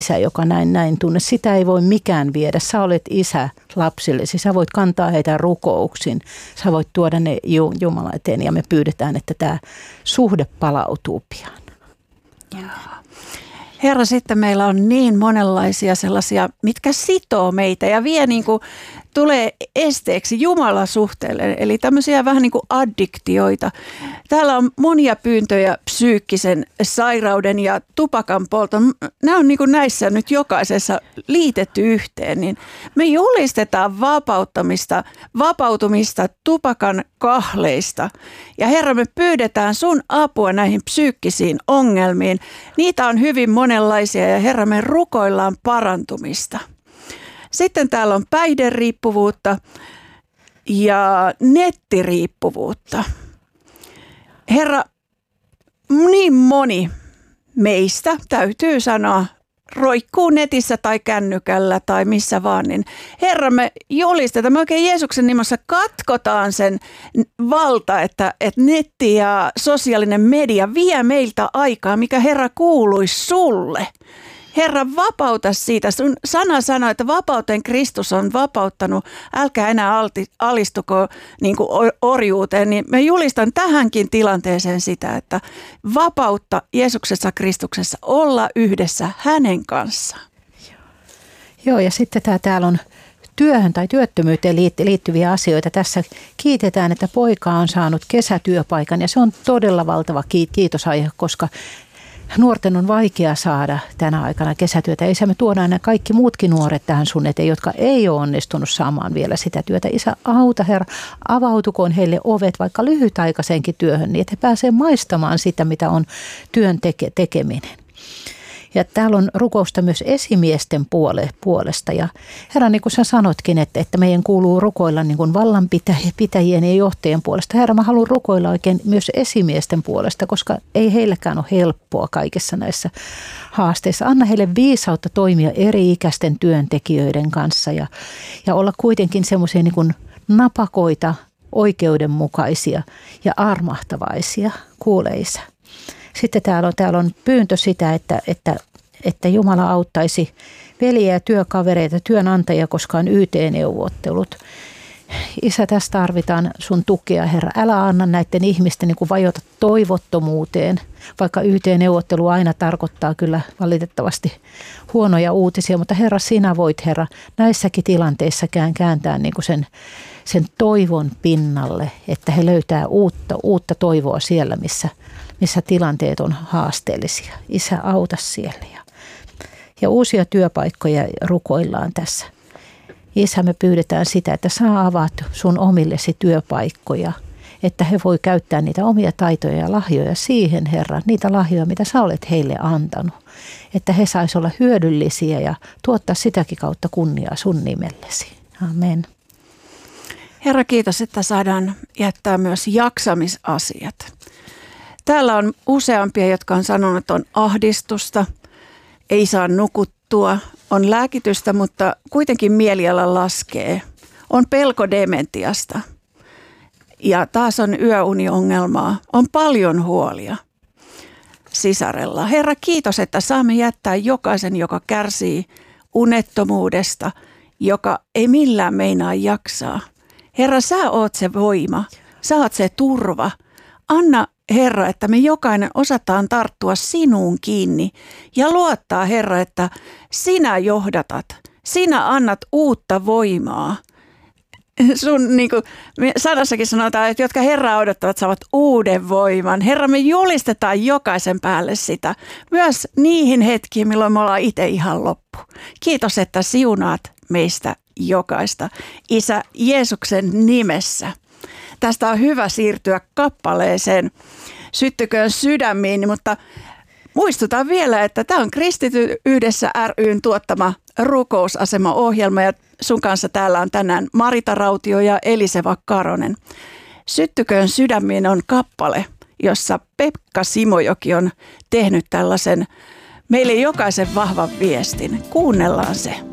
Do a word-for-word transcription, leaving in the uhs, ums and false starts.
isä, joka näin näin tunne. Sitä ei voi mikään viedä. Sä olet isä lapsillesi. Sä voit kantaa heitä rukouksin. Sä voit tuoda ne Jumala eteen ja me pyydetään, että tämä suhde palautuu pian. Herra, sitten meillä on niin monenlaisia sellaisia, mitkä sitoo meitä ja vie niin kuin, tulee esteeksi Jumalan suhteelle, eli tämmöisiä vähän niin kuin addiktioita. Täällä on monia pyyntöjä psyykkisen sairauden ja tupakan polton. Nämä on niin kuin näissä nyt jokaisessa liitetty yhteen, niin me julistetaan vapauttamista, vapautumista tupakan kahleista. Ja Herra, me pyydetään sun apua näihin psyykkisiin ongelmiin. Niitä on hyvin monenlaisia ja Herra, me rukoillaan parantumista. Sitten täällä on päihderiippuvuutta ja nettiriippuvuutta. Herra, niin moni meistä, täytyy sanoa, roikkuu netissä tai kännykällä tai missä vaan, niin Herra, me julistetaan, me oikein Jeesuksen nimessä katkotaan sen valta, että, että netti ja sosiaalinen media vie meiltä aikaa, mikä Herra kuuluisi sulle. Herra, vapauta siitä. Sun sana sanoo, että vapauteen Kristus on vapauttanut. Älkää enää alti, alistuko niin kuin orjuuteen. Niin mä julistan tähänkin tilanteeseen sitä, että vapautta Jeesuksessa Kristuksessa olla yhdessä hänen kanssaan. Joo, ja sitten tää, täällä on työhön tai työttömyyteen liittyviä asioita. Tässä kiitetään, että poika on saanut kesätyöpaikan ja se on todella valtava kiitosaihe, koska nuorten on vaikea saada tänä aikana kesätyötä. Isä, me tuodaan nämä kaikki muutkin nuoret tähän sun eteen, jotka ei ole onnistunut saamaan vielä sitä työtä. Isä, auta Herra, avautukoon heille ovet vaikka lyhytaikaisenkin työhön, niin että he pääsevät maistamaan sitä, mitä on työn teke- tekeminen. Ja täällä on rukousta myös esimiesten puole, puolesta. Ja Herra, niin kuin sä sanotkin, että, että meidän kuuluu rukoilla niin kuin vallanpitäjien ja johtajien puolesta. Herra, mä haluan rukoilla oikein myös esimiesten puolesta, koska ei heilläkään ole helppoa kaikissa näissä haasteissa. Anna heille viisautta toimia eri-ikäisten työntekijöiden kanssa ja, ja olla kuitenkin semmoisia niin kuin napakoita, oikeudenmukaisia ja armahtavaisia. Kuule, Isä. Sitten täällä on, täällä on pyyntö sitä, että, että, että Jumala auttaisi veljiä ja työkavereita, työnantajia, koska on Y T-neuvottelut. Isä, tässä tarvitaan sun tukea, Herra. Älä anna näiden ihmisten niin kuin vajota toivottomuuteen, vaikka Y T-neuvottelu aina tarkoittaa kyllä valitettavasti huonoja uutisia, mutta Herra, sinä voit, Herra, näissäkin tilanteissa kääntää niin kuin sen, sen toivon pinnalle, että he löytää uutta, uutta toivoa siellä, missä missä tilanteet on haasteellisia. Isä, auta siellä. Ja, ja uusia työpaikkoja rukoillaan tässä. Isä, me pyydetään sitä, että sä avaat sun omillesi työpaikkoja, että he voi käyttää niitä omia taitoja ja lahjoja siihen, Herra, niitä lahjoja, mitä sä olet heille antanut. Että he sais olla hyödyllisiä ja tuottaa sitäkin kautta kunniaa sun nimellesi. Amen. Herra, kiitos, että saadaan jättää myös jaksamisasiat. Täällä on useampia, jotka on sanonut, että on ahdistusta, ei saa nukuttua, on lääkitystä, mutta kuitenkin mieliala laskee. On pelko dementiasta ja taas on yöuniongelmaa, on paljon huolia sisarella. Herra, kiitos, että saamme jättää jokaisen, joka kärsii unettomuudesta, joka ei millään meinaa jaksaa. Herra, sä oot se voima, sä oot se turva. Anna, Herra, että me jokainen osataan tarttua sinuun kiinni ja luottaa, Herra, että sinä johdatat, sinä annat uutta voimaa. Sun niin kuin sanassakin sanotaan, että jotka Herraa odottavat saavat uuden voiman. Herra, me julistetaan jokaisen päälle sitä, myös niihin hetkiin, milloin me ollaan itse ihan loppu. Kiitos, että siunaat meistä jokaista. Isä, Jeesuksen nimessä. Tästä on hyvä siirtyä kappaleeseen Syttyköön sydämiin, mutta muistutan vielä, että tämä on Kristity yhdessä ry:n tuottama rukousasema-ohjelma ja sun kanssa täällä on tänään Marita Rautio ja Eliseva Karonen. Syttyköön sydämiin on kappale, jossa Pekka Simojoki on tehnyt tällaisen meille jokaisen vahvan viestin. Kuunnellaan se.